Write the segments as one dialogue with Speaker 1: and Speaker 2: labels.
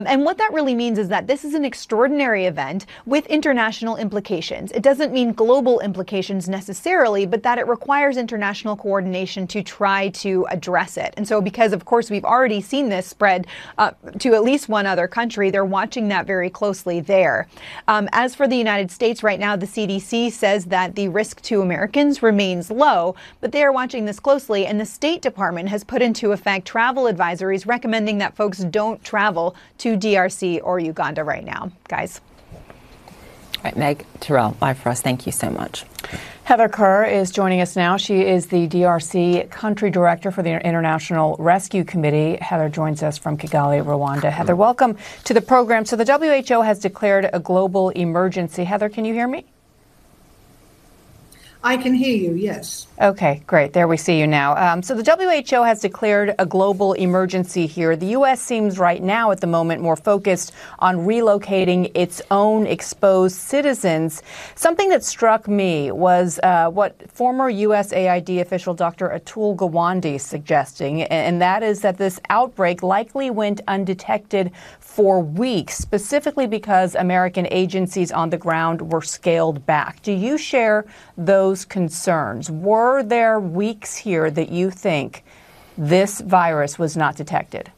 Speaker 1: And what that really means is that this is an extraordinary event with international implications. It doesn't mean global implications necessarily, but that it requires international coordination to try to address it. And so because, of course, we've already seen this spread to at least one other country, they're watching that very closely there. As for the United States right now, the CDC says that the risk to Americans remains low, but they are watching this closely. And the State Department has put into effect travel advisories recommending that folks don't travel to DRC or Uganda right now. Guys.
Speaker 2: All right, Meg Terrell, live for us. Thank you so much.
Speaker 3: Heather Kerr is joining us now. She is the DRC Country Director for the International Rescue Committee. Heather joins us from Kigali, Rwanda. Heather, welcome to the program. So the WHO has declared a global emergency. Heather, can you hear me?
Speaker 4: I can hear you, yes.
Speaker 3: Okay, great. There we see you now. So the WHO has declared a global emergency here. The U.S. seems right now at the moment more focused on relocating its own exposed citizens. Something that struck me was what former USAID official Dr. Atul Gawande is suggesting, and that is that this outbreak likely went undetected for weeks, specifically because American agencies on the ground were scaled back. Do you share those concerns? Were there weeks here that you think this virus was not detected?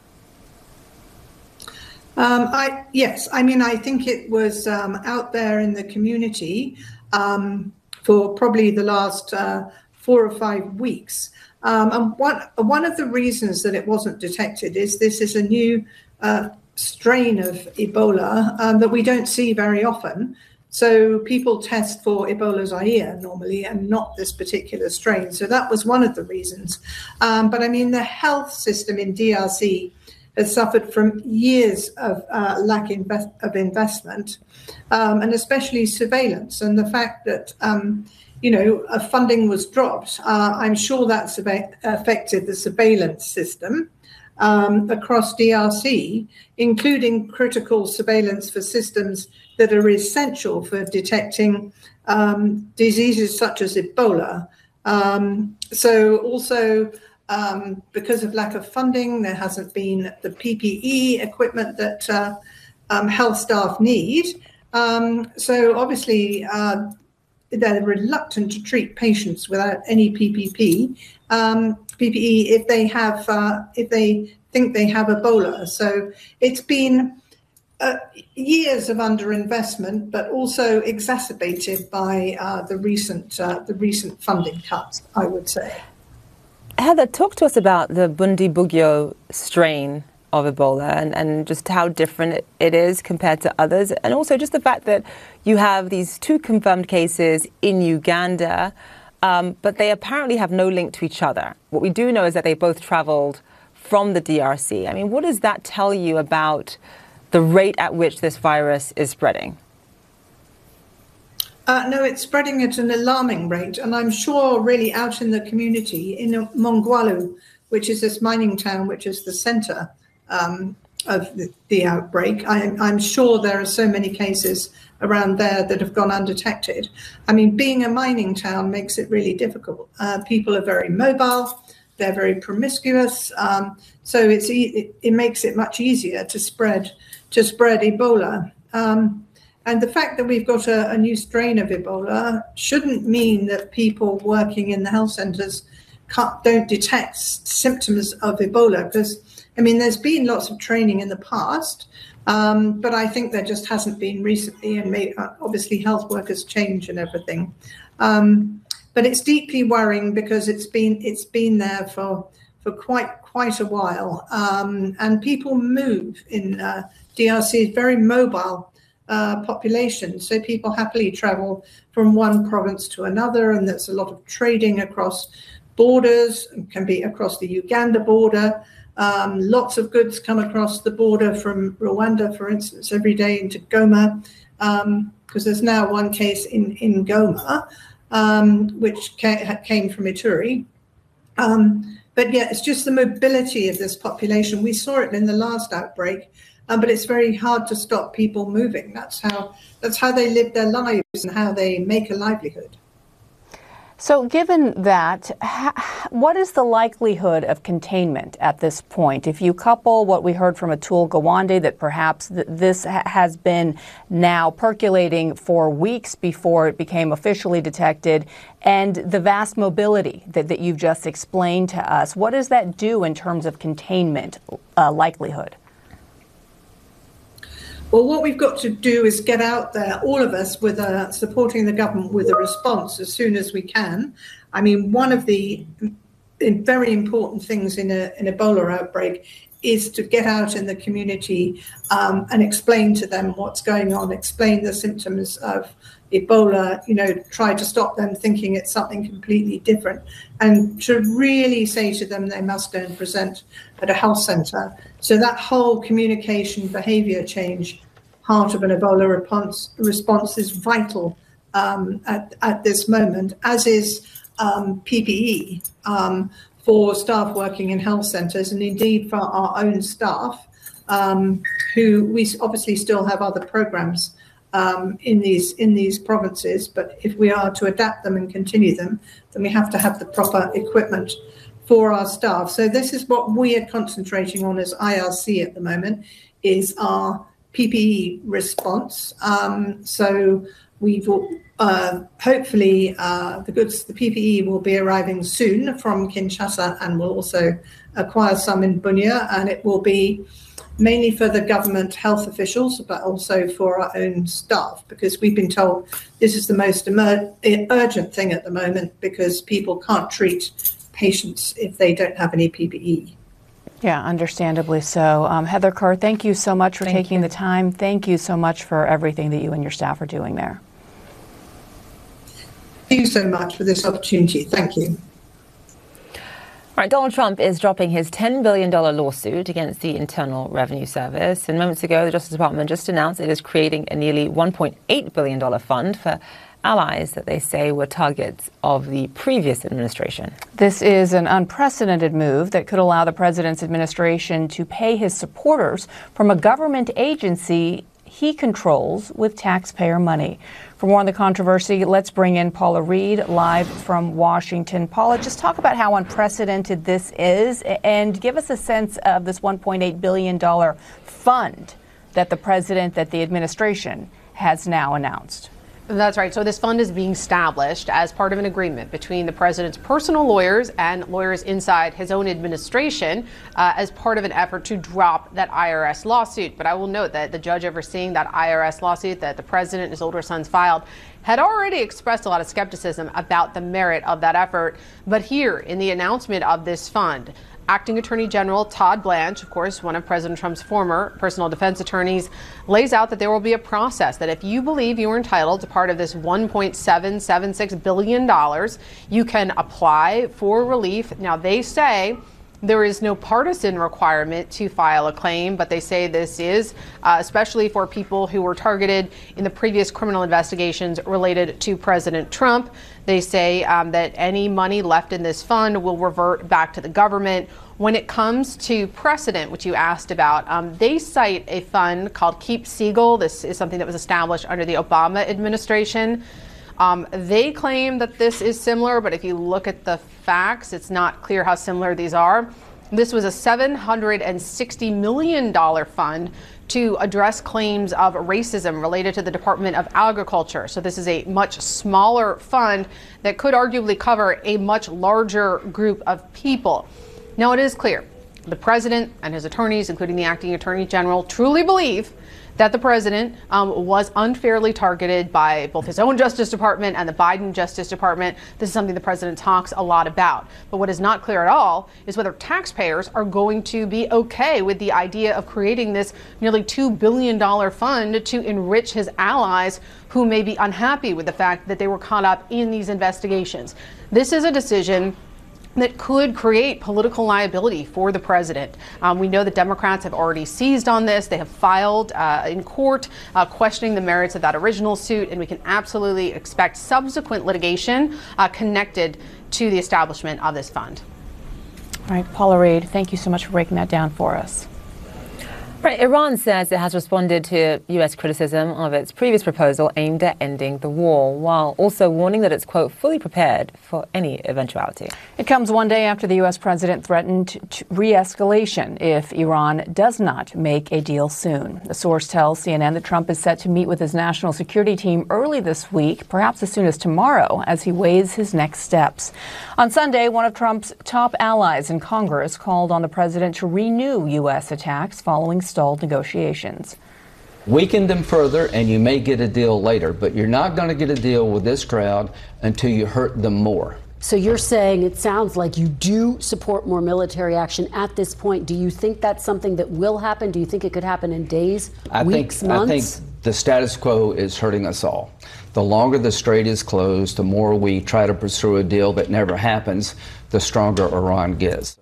Speaker 4: Yes, I mean, I think it was out there in the community for probably the last 4 or 5 weeks. And one of the reasons that it wasn't detected is this is a new strain of Ebola that we don't see very often. So people test for Ebola Zaire normally and not this particular strain. So that was one of the reasons. But I mean, the health system in DRC has suffered from years of lack of investment, and especially surveillance. And the fact that, funding was dropped, I'm sure that's affected the surveillance system across DRC, including critical surveillance for systems that are essential for detecting diseases such as Ebola. So also, because of lack of funding, there hasn't been the PPE equipment that health staff need. So obviously, they're reluctant to treat patients without any PPE if they think they have Ebola. So it's been years of underinvestment, but also exacerbated by the recent funding cuts, I would say.
Speaker 2: Heather, talk to us about the Bundibugyo strain of Ebola and just how different it is compared to others, and also just the fact that you have these 2 confirmed cases in Uganda, but they apparently have no link to each other. What we do know is that they both traveled from the DRC. I mean, what does that tell you about the rate at which this virus is spreading?
Speaker 4: No, it's spreading at an alarming rate. And I'm sure really out in the community, in Mongwalu, which is this mining town, which is the center of the outbreak, I'm sure there are so many cases around there that have gone undetected. I mean, being a mining town makes it really difficult. People are very mobile. They're very promiscuous. So it makes it much easier to spread Ebola. And the fact that we've got a new strain of Ebola shouldn't mean that people working in the health centers don't detect symptoms of Ebola, because, I mean, there's been lots of training in the past, but I think there just hasn't been recently, and obviously health workers change and everything. But it's deeply worrying because it's been there for quite a while, and people move in DRC, very mobile population. So people happily travel from one province to another, and there's a lot of trading across borders. It can be across the Uganda border. Lots of goods come across the border from Rwanda, for instance, every day into Goma, because there's now one case in Goma, which came from Ituri. But yeah, it's just the mobility of this population. We saw it in the last outbreak, but it's very hard to stop people moving. That's how they live their lives and how they make a livelihood.
Speaker 3: So given that, what is the likelihood of containment at this point? If you couple what we heard from Atul Gawande, that perhaps this has been now percolating for weeks before it became officially detected, and the vast mobility that you've just explained to us, what does that do in terms of containment likelihood?
Speaker 4: Well, what we've got to do is get out there, all of us, with supporting the government with a response as soon as we can. I mean, one of the very important things in an Ebola outbreak is to get out in the community and explain to them what's going on, explain the symptoms of Ebola, try to stop them thinking it's something completely different, and to really say to them they must go and present at a health centre. So that whole communication behaviour change part of an Ebola response is vital at this moment, as is PPE for staff working in health centres, and indeed for our own staff, who we obviously still have other programmes in these provinces, but if we are to adapt them and continue them, then we have to have the proper equipment for our staff. So this is what we are concentrating on as IRC at the moment, is our PPE response. So we've hopefully the PPE will be arriving soon from Kinshasa, and we'll also acquire some in Bunia, and it will be mainly for the government health officials, but also for our own staff, because we've been told this is the most urgent thing at the moment, because people can't treat patients if they don't have any PPE.
Speaker 3: Yeah, understandably so. Heather Kerr, thank you so much for taking the time. Thank you so much for everything that you and your staff are doing there.
Speaker 4: Thank you so much for this opportunity. Thank you.
Speaker 2: All right, Donald Trump is dropping his $10 billion lawsuit against the Internal Revenue Service. And moments ago, the Justice Department just announced it is creating a nearly $1.8 billion fund for allies that they say were targets of the previous administration.
Speaker 3: This is an unprecedented move that could allow the president's administration to pay his supporters from a government agency he controls with taxpayer money. For more on the controversy, let's bring in Paula Reed live from Washington. Paula, just talk about how unprecedented this is and give us a sense of this $1.8 billion fund that the administration has now announced.
Speaker 5: That's right. So this fund is being established as part of an agreement between the president's personal lawyers and lawyers inside his own administration as part of an effort to drop that IRS lawsuit. But I will note that the judge overseeing that IRS lawsuit that the president and his older sons filed had already expressed a lot of skepticism about the merit of that effort. But here in the announcement of this fund, Acting Attorney General Todd Blanche, of course, one of President Trump's former personal defense attorneys, lays out that there will be a process that if you believe you are entitled to part of this $1.776 billion, you can apply for relief. Now, they say there is no partisan requirement to file a claim, but they say this is especially for people who were targeted in the previous criminal investigations related to President Trump. They say that any money left in this fund will revert back to the government. When it comes to precedent, which you asked about, they cite a fund called Keep Siegel. This is something that was established under the Obama administration. They claim that this is similar, but if you look at the facts, it's not clear how similar these are. This was a $760 million fund to address claims of racism related to the Department of Agriculture. So this is a much smaller fund that could arguably cover a much larger group of people. Now, it is clear the president and his attorneys, including the acting attorney general, truly believe that the president was unfairly targeted by both his own Justice Department and the Biden Justice Department. This is something the president talks a lot about. But what is not clear at all is whether taxpayers are going to be okay with the idea of creating this nearly $2 billion fund to enrich his allies who may be unhappy with the fact that they were caught up in these investigations. This is a decision that could create political liability for the president. We know that Democrats have already seized on this. They have filed in court questioning the merits of that original suit, and we can absolutely expect subsequent litigation connected to the establishment of this fund.
Speaker 3: All right, Paula Reed, thank you so much for breaking that down for us.
Speaker 2: Right. Iran says it has responded to U.S. criticism of its previous proposal aimed at ending the war, while also warning that it's, quote, fully prepared for any eventuality.
Speaker 3: It comes one day after the U.S. president threatened re-escalation if Iran does not make a deal soon. The source tells CNN that Trump is set to meet with his national security team early this week, perhaps as soon as tomorrow, as he weighs his next steps. On Sunday, one of Trump's top allies in Congress called on the president to renew U.S. attacks following stalled negotiations.
Speaker 6: Weaken them further and you may get a deal later, but you're not going to get a deal with this crowd until you hurt them more.
Speaker 7: So you're saying it sounds like you do support more military action at this point. Do you think that's something that will happen? Do you think it could happen in days, weeks, months?
Speaker 6: I think the status quo is hurting us all. The longer the strait is closed, the more we try to pursue a deal that never happens, the stronger Iran gets.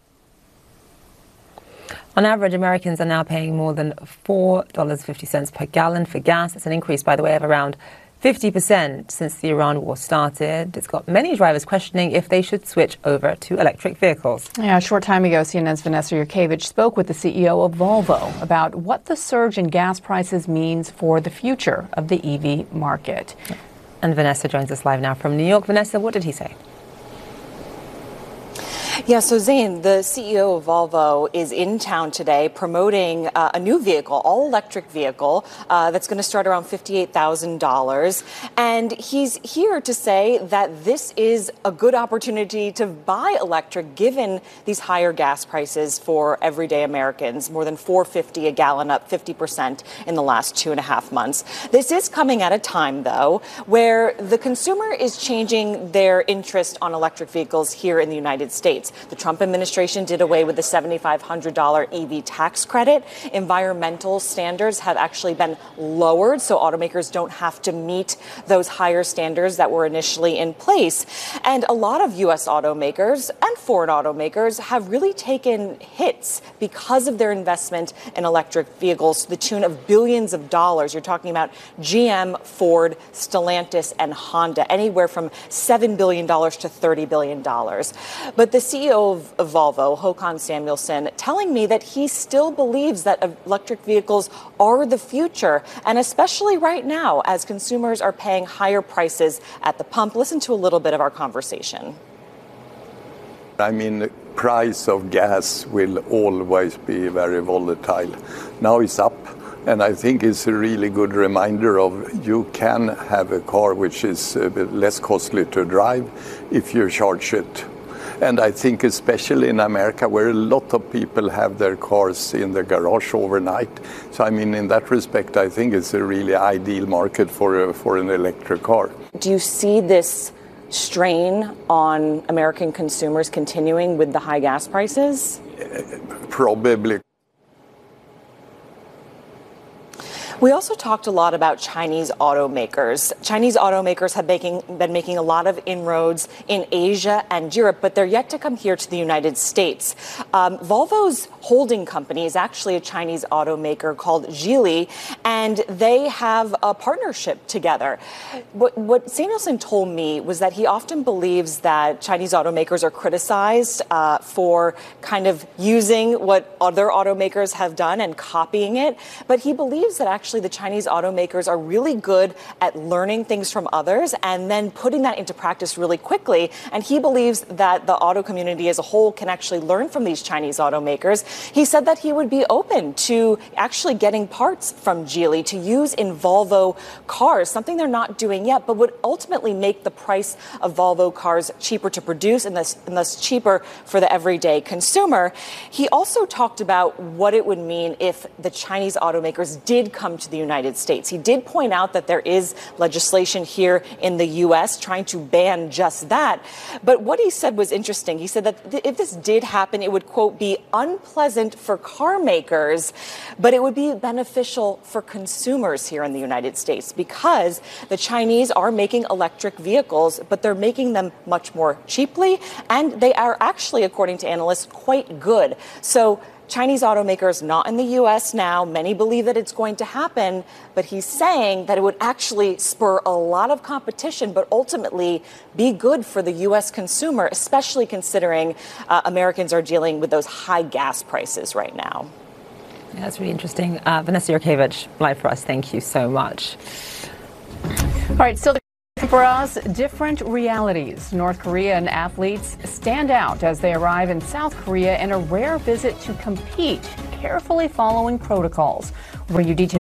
Speaker 2: On average, Americans are now paying more than $4.50 per gallon for gas. It's an increase, by the way, of around 50% since the Iran war started. It's got many drivers questioning if they should switch over to electric vehicles.
Speaker 3: Yeah, a short time ago, CNN's Vanessa Yurkevich spoke with the CEO of Volvo about what the surge in gas prices means for the future of the EV market.
Speaker 2: And Vanessa joins us live now from New York. Vanessa, what did he say?
Speaker 8: Yeah, so Zain, the CEO of Volvo, is in town today promoting a new vehicle, all-electric vehicle, that's going to start around $58,000. And he's here to say that this is a good opportunity to buy electric, given these higher gas prices for everyday Americans, more than $4.50 a gallon, up 50% in the last 2.5 months. This is coming at a time, though, where the consumer is changing their interest on electric vehicles here in the United States. The Trump administration did away with the $7,500 EV tax credit. Environmental standards have actually been lowered, so automakers don't have to meet those higher standards that were initially in place. And a lot of U.S. automakers and foreign automakers have really taken hits because of their investment in electric vehicles to the tune of billions of dollars. You're talking about GM, Ford, Stellantis, and Honda, anywhere from $7 billion to $30 billion. But the CEO of Volvo, Håkan Samuelsson, telling me that he still believes that electric vehicles are the future, and especially right now as consumers are paying higher prices at the pump. Listen to a little bit of our conversation.
Speaker 9: I mean, the price of gas will always be very volatile. Now it's up. And I think it's a really good reminder of you can have a car which is a bit less costly to drive if you charge it. And I think especially in America, where a lot of people have their cars in the garage overnight. So, I mean, in that respect, I think it's a really ideal market for an electric car.
Speaker 8: Do you see this strain on American consumers continuing with the high gas prices?
Speaker 9: Probably.
Speaker 8: We also talked a lot about Chinese automakers. Chinese automakers have been making a lot of inroads in Asia and Europe, but they're yet to come here to the United States. Volvo's holding company is actually a Chinese automaker called Geely, and they have a partnership together. What Samuelsson told me was that he often believes that Chinese automakers are criticized for kind of using what other automakers have done and copying it, but he believes that actually the Chinese automakers are really good at learning things from others and then putting that into practice really quickly. And he believes that the auto community as a whole can actually learn from these Chinese automakers. He said that he would be open to actually getting parts from Geely to use in Volvo cars, something they're not doing yet, but would ultimately make the price of Volvo cars cheaper to produce and thus cheaper for the everyday consumer. He also talked about what it would mean if the Chinese automakers did come to the United States. He did point out that there is legislation here in the U.S. trying to ban just that. But what he said was interesting. He said that if this did happen, it would, quote, be unpleasant for car makers, but it would be beneficial for consumers here in the United States because the Chinese are making electric vehicles, but they're making them much more cheaply, and they are actually, according to analysts, quite good. So Chinese automakers not in the U.S. now. Many believe that it's going to happen, but he's saying that it would actually spur a lot of competition, but ultimately be good for the U.S. consumer, especially considering Americans are dealing with those high gas prices right now.
Speaker 2: Yeah, that's really interesting. Vanessa Yurkevich, live for us. Thank you so much.
Speaker 3: All right, still for us, different realities. North Korean athletes stand out as they arrive in South Korea in a rare visit to compete, carefully following protocols. We'll bring you details.